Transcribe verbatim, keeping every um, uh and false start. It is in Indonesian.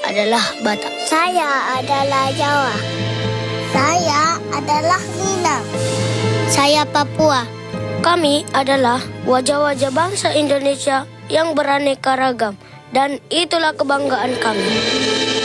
adalah Batak. Saya adalah Jawa. Saya adalah Minang. Saya Papua. Kami adalah wajah-wajah bangsa Indonesia yang beraneka ragam, dan itulah kebanggaan kami.